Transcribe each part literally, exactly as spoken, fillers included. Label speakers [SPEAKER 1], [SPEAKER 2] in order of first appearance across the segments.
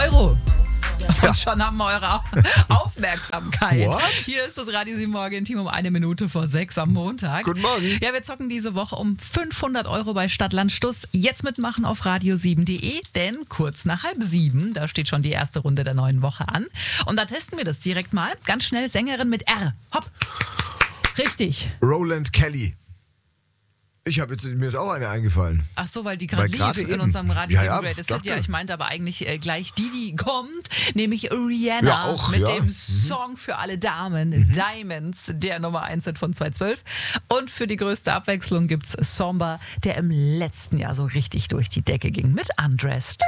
[SPEAKER 1] Euro. Und
[SPEAKER 2] Ja.
[SPEAKER 1] schon haben wir eure Aufmerksamkeit.
[SPEAKER 2] What?
[SPEAKER 1] Hier ist das Radio sieben Morgen-Team um eine Minute vor sechs am Montag.
[SPEAKER 2] Guten Morgen.
[SPEAKER 1] Ja, wir zocken diese Woche um fünfhundert Euro bei Stadtland Stuss. Jetzt mitmachen auf radio sieben punkt de, denn kurz nach halb sieben, da steht schon die erste Runde der neuen Woche an. Und da testen wir das direkt mal. Ganz schnell Sängerin mit R. Hopp. Richtig.
[SPEAKER 2] Roland Kelly. Ich habe jetzt, mir ist auch eine eingefallen.
[SPEAKER 1] Ach so, weil die
[SPEAKER 2] Weil
[SPEAKER 1] gerade
[SPEAKER 2] gerade
[SPEAKER 1] lief in
[SPEAKER 2] eben.
[SPEAKER 1] unserem Radio
[SPEAKER 2] Ja,
[SPEAKER 1] sieben
[SPEAKER 2] ja,
[SPEAKER 1] Greatest Hit.
[SPEAKER 2] dachte.
[SPEAKER 1] Ja, ich meinte aber eigentlich äh, gleich die, die kommt, nämlich Rihanna
[SPEAKER 2] Ja, auch,
[SPEAKER 1] mit
[SPEAKER 2] ja.
[SPEAKER 1] dem
[SPEAKER 2] Mhm.
[SPEAKER 1] Song für alle Damen, Diamonds, der Nummer eins Hit von zwanzig zwölf. Und für die größte Abwechslung gibt's Somber, der im letzten Jahr so richtig durch die Decke ging mit Undressed.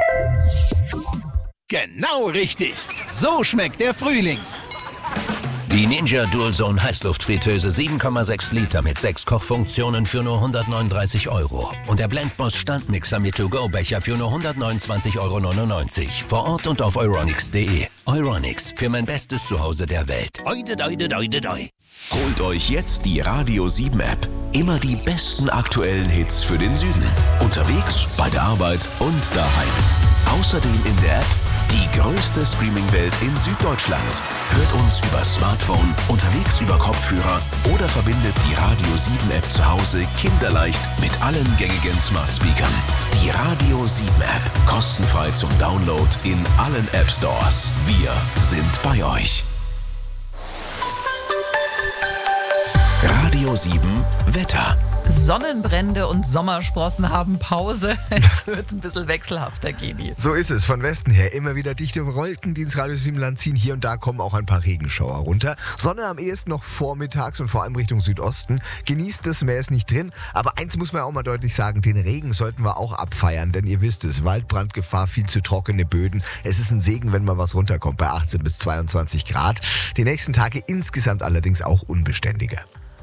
[SPEAKER 3] Genau richtig. So schmeckt der Frühling.
[SPEAKER 4] Die Ninja Dualzone Heißluftfritteuse sieben Komma sechs Liter mit sechs Kochfunktionen für nur hundertneununddreißig Euro. Und der Blendboss Standmixer mit To-Go-Becher für nur hundertneunundzwanzig Euro neunundneunzig. Vor Ort und auf euronics punkt de. Euronics, für mein bestes Zuhause der Welt. Oide, oide, oide, oide.
[SPEAKER 5] Holt euch jetzt die Radio sieben App. Immer die besten aktuellen Hits für den Süden. Unterwegs, bei der Arbeit und daheim. Außerdem in der App die größte Streaming-Welt in Süddeutschland. Hört uns über Smartphone, unterwegs über Kopfhörer oder verbindet die Radio sieben App zu Hause kinderleicht mit allen gängigen Smart-Speakern. Die Radio sieben App. Kostenfrei zum Download in allen App Stores. Wir sind bei euch. Radio sieben Wetter.
[SPEAKER 1] Sonnenbrände und Sommersprossen haben Pause. Es wird ein bisschen wechselhafter, Gibi.
[SPEAKER 2] So ist es. Von Westen her immer wieder dichte Wolken, die ins Radio sieben Land ziehen. Hier und da kommen auch ein paar Regenschauer runter. Sonne am ehesten noch vormittags und vor allem Richtung Südosten. Genießt es, mehr ist nicht drin. Aber eins muss man auch mal deutlich sagen, den Regen sollten wir auch abfeiern. Denn ihr wisst es, Waldbrandgefahr, viel zu trockene Böden. Es ist ein Segen, wenn mal was runterkommt bei achtzehn bis zweiundzwanzig Grad. Die nächsten Tage insgesamt allerdings auch unbeständiger.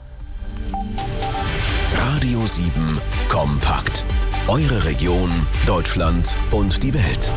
[SPEAKER 5] Radio sieben Kompakt. Eure Region, Deutschland und die Welt.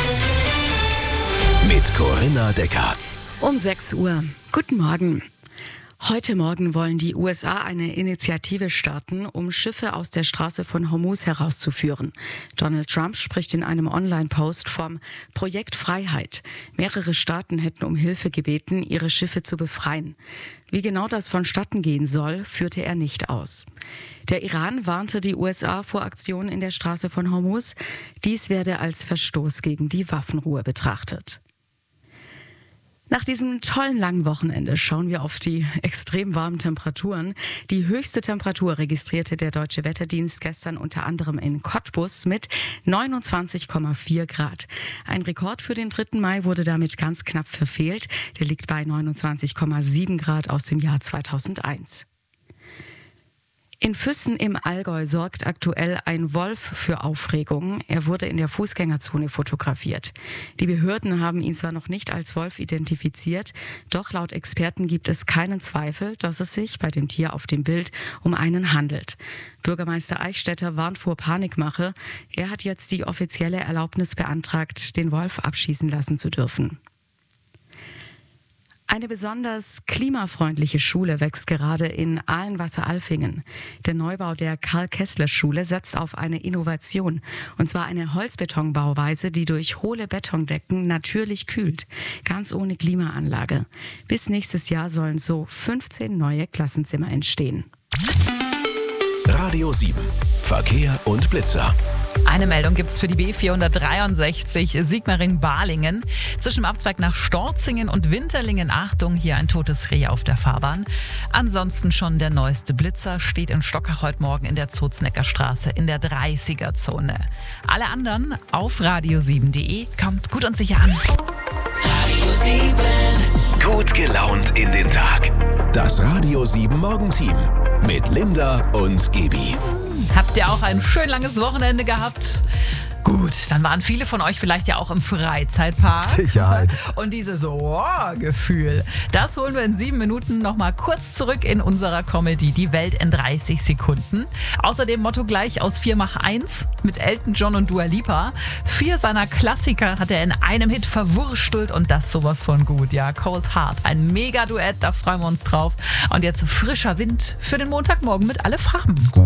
[SPEAKER 5] Mit Corinna Decker.
[SPEAKER 6] Um sechs Uhr. Guten Morgen. Heute Morgen wollen die U S A eine Initiative starten, um Schiffe aus der Straße von Hormuz herauszuführen. Donald Trump spricht in einem Online-Post vom Projekt Freiheit. Mehrere Staaten hätten um Hilfe gebeten, ihre Schiffe zu befreien. Wie genau das vonstatten gehen soll, führte er nicht aus. Der Iran warnte die U S A vor Aktionen in der Straße von Hormuz. Dies werde als Verstoß gegen die Waffenruhe betrachtet. Nach diesem tollen langen Wochenende schauen wir auf die extrem warmen Temperaturen. Die höchste Temperatur registrierte der Deutsche Wetterdienst gestern unter anderem in Cottbus mit neunundzwanzig Komma vier Grad. Ein Rekord für den dritten Mai wurde damit ganz knapp verfehlt. Der liegt bei neunundzwanzig Komma sieben Grad aus dem Jahr zweitausendeins. In Füssen im Allgäu sorgt aktuell ein Wolf für Aufregung. Er wurde in der Fußgängerzone fotografiert. Die Behörden haben ihn zwar noch nicht als Wolf identifiziert, doch laut Experten gibt es keinen Zweifel, dass es sich bei dem Tier auf dem Bild um einen handelt. Bürgermeister Eichstätter warnt vor Panikmache. Er hat jetzt die offizielle Erlaubnis beantragt, den Wolf abschießen lassen zu dürfen. Eine besonders klimafreundliche Schule wächst gerade in Ahlenwasser-Alfingen. Der Neubau der Karl-Kessler-Schule setzt auf eine Innovation, und zwar eine Holzbetonbauweise, die durch hohle Betondecken natürlich kühlt, ganz ohne Klimaanlage. Bis nächstes Jahr sollen so fünfzehn neue Klassenzimmer entstehen.
[SPEAKER 5] Radio sieben Verkehr und Blitzer.
[SPEAKER 1] Eine Meldung gibt's für die B vierhundertdreiundsechzig Sigmaringen-Balingen. Zwischen dem Abzweig nach Storzingen und Winterlingen, Achtung, hier ein totes Reh auf der Fahrbahn. Ansonsten schon der neueste Blitzer steht in Stockach heute Morgen in der Zooznäcker Straße in der dreißiger-Zone. Alle anderen auf radio sieben punkt de. Kommt gut und sicher an.
[SPEAKER 5] Radio sieben. Gut gelaunt in den Tag. Das Radio sieben Morgenteam mit Linda und Gibi.
[SPEAKER 1] Habt ihr auch ein schön langes Wochenende gehabt? Gut, dann waren viele von euch vielleicht ja auch im Freizeitpark.
[SPEAKER 2] Sicherheit.
[SPEAKER 1] Und dieses Oh-Gefühl, das holen wir in sieben Minuten nochmal kurz zurück in unserer Comedy Die Welt in dreißig Sekunden. Außerdem Motto gleich aus vier mach eins mit Elton John und Dua Lipa. Vier seiner Klassiker hat er in einem Hit verwurstelt und das sowas von gut. Ja, Cold Heart, ein Mega-Duett, da freuen wir uns drauf. Und jetzt frischer Wind für den Montagmorgen mit Alle Farben.